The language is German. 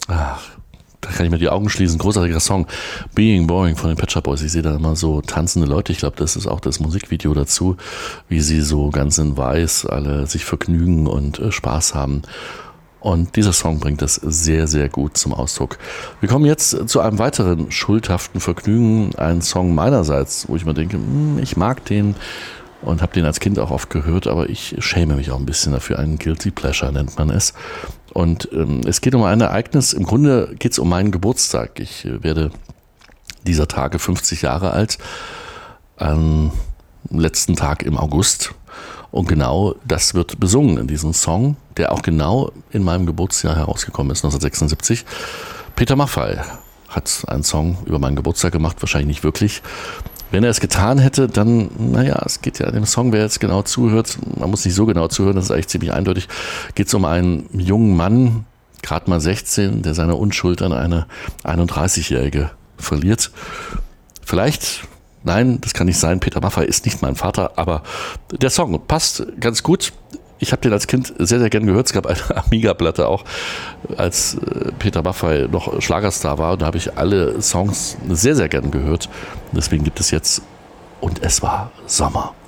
Ach, da kann ich mir die Augen schließen. Großartiger Song. Being Boring von den Pet Shop Boys. Ich sehe da immer so tanzende Leute. Ich glaube, das ist auch das Musikvideo dazu, wie sie so ganz in weiß alle sich vergnügen und Spaß haben. Und dieser Song bringt das sehr, sehr gut zum Ausdruck. Wir kommen jetzt zu einem weiteren schuldhaften Vergnügen. Ein Song meinerseits, wo ich mir denke, ich mag den und habe den als Kind auch oft gehört, aber ich schäme mich auch ein bisschen dafür. Ein Guilty Pleasure nennt man es. Und es geht um ein Ereignis. Im Grunde geht es um meinen Geburtstag. Ich werde dieser Tage 50 Jahre alt. Am letzten Tag im August. Und genau das wird besungen in diesem Song, der auch genau in meinem Geburtsjahr herausgekommen ist, 1976. Peter Maffay hat einen Song über meinen Geburtstag gemacht, wahrscheinlich nicht wirklich. Wenn er es getan hätte, dann, es geht ja in dem Song, wer jetzt genau zuhört, man muss nicht so genau zuhören, das ist eigentlich ziemlich eindeutig, geht es um einen jungen Mann, gerade mal 16, der seine Unschuld an eine 31-Jährige verliert. Vielleicht... Nein, das kann nicht sein. Peter Maffay ist nicht mein Vater, aber der Song passt ganz gut. Ich habe den als Kind sehr, sehr gern gehört. Es gab eine Amiga-Platte auch, als Peter Maffay noch Schlagerstar war. Und da habe ich alle Songs sehr, sehr gern gehört. Deswegen gibt es jetzt Und es war Sommer.